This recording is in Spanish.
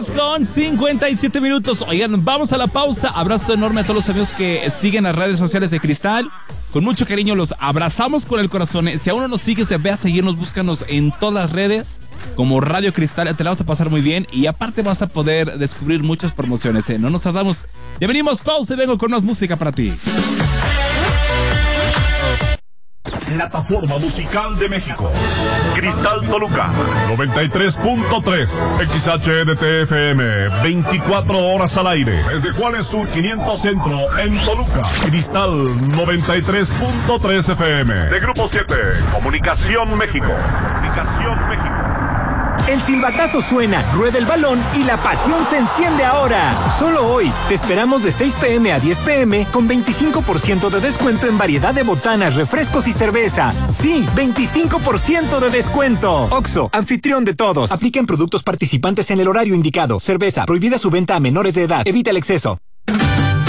10:57. Oigan, vamos a la pausa. Abrazo enorme a todos los amigos que siguen las redes sociales de Cristal. Con mucho cariño los abrazamos con el corazón. Si aún no nos sigues, ve a seguirnos, búscanos en todas las redes como Radio Cristal. Te la vas a pasar muy bien y aparte vas a poder descubrir muchas promociones. No nos tardamos. Ya venimos, pausa y vengo con más música para ti. Plataforma musical de México. Cristal Toluca 93.3 XHDTFM 24 horas al aire. Desde Juárez Sur 500 Centro en Toluca. Cristal 93.3 FM. De Grupo 7. Comunicación México. Comunicación México. El silbatazo suena, rueda el balón y la pasión se enciende ahora. Solo hoy, te esperamos de 6 p.m. a 10 p.m. con 25% de descuento en variedad de botanas, refrescos y cerveza. Sí, 25% de descuento. Oxxo, anfitrión de todos. Aplica en productos participantes en el horario indicado. Cerveza, prohibida su venta a menores de edad. Evita el exceso.